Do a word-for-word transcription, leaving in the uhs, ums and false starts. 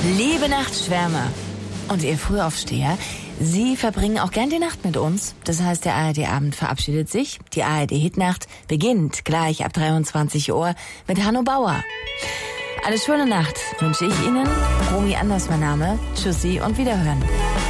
Liebe Nachtschwärmer und ihr Frühaufsteher, Sie verbringen auch gern die Nacht mit uns. Das heißt, der A R D-Abend verabschiedet sich. Die A R D-Hitnacht beginnt gleich ab dreiundzwanzig Uhr mit Hanno Bauer. Eine schöne Nacht wünsche ich Ihnen. Romy Anders mein Name. Tschüssi und Wiederhören.